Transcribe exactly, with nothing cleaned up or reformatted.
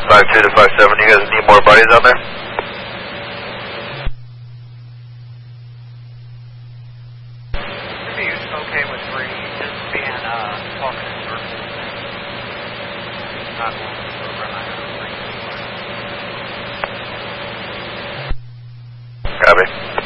five two to five seven, you guys need more buddies on there? Should be okay with three, just being, uh, talking in circles. Not going over nine hundred three. Copy.